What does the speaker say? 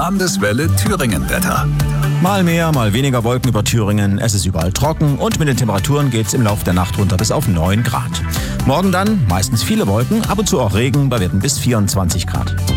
Landeswelle Thüringen-Wetter. Mal mehr, mal weniger Wolken über Thüringen. Es ist überall trocken und mit den Temperaturen geht es im Laufe der Nacht runter bis auf 9 Grad. Morgen dann meistens viele Wolken, ab und zu auch Regen bei Werten bis 24 Grad.